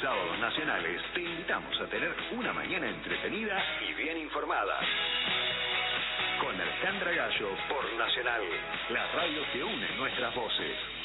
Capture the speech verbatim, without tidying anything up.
sábados nacionales, te invitamos a tener una mañana entretenida y bien informada. Con Alejandra Gallo por Nacional, la radio que une nuestras voces.